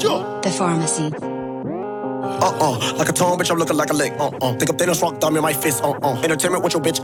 The Pharmacy. Like a tone, bitch, I'm looking like a lick. Think I'm Thanos, rock thumb in my fist. Entertainment with your bitch.